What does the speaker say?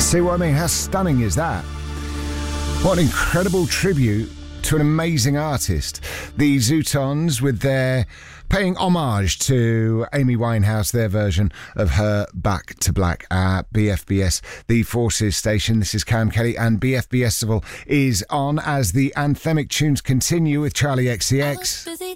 See what I mean? How stunning is that? What an incredible tribute to an amazing artist. The Zootons with their paying homage to Amy Winehouse, their version of her Back to Black at BFBS, the Forces station. This is Cam Kelly, and BFBS is on as the anthemic tunes continue with Charlie XCX.